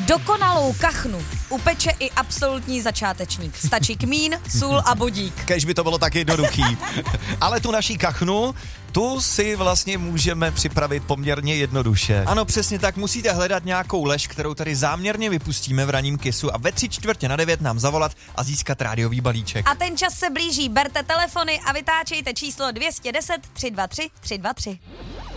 Dokonalou kachnu upeče i absolutní začátečník. Stačí kmín, sůl a bodík. Kež by to bylo tak jednoduchý. Ale tu naší kachnu, tu si vlastně můžeme připravit poměrně jednoduše. Ano, přesně tak, musíte hledat nějakou lež, kterou tady záměrně vypustíme v ranním Kissu a ve 8:45 nám zavolat a získat rádiový balíček. A ten čas se blíží, berte telefony a vytáčejte číslo 210 323 323.